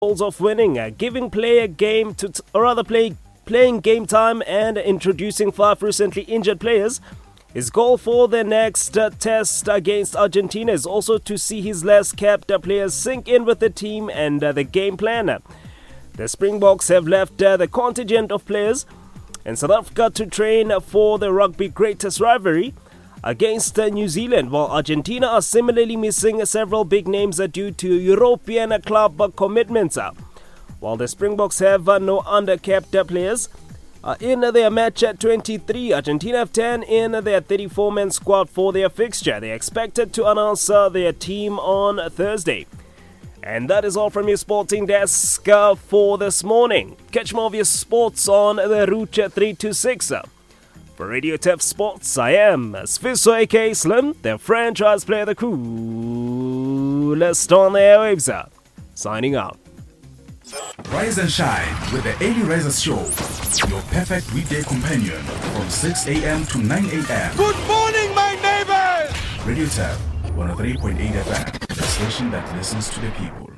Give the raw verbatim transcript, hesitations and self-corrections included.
goals of winning, uh, giving player game to, t- or rather play, playing game time and introducing five recently injured players. His goal for the next uh, test against Argentina is also to see his less capped uh, players sink in with the team and uh, the game plan. The Springboks have left uh, the contingent of players in South Africa to train for the rugby greatest rivalry against uh, New Zealand, while Argentina are similarly missing several big names uh, due to European uh, club uh, commitments. Uh. While the Springboks have uh, no undercapped uh, players uh, in their match at twenty-three, Argentina have ten in their thirty-four man squad for their fixture. They are expected to announce uh, their team on Thursday. And that is all from your sporting desk uh, for this morning. Catch more of your sports on the Route three two six. Uh. For Radio Tef Sports, I am Sfiso aka Slim, the franchise player, the coolest on the airwaves. Uh. Signing out. Rise and shine with the Early Risers Show, your perfect weekday companion from six a.m. to nine a.m. Good morning, my neighbors! Radio Tef one oh three point eight F M, the station that listens to the people.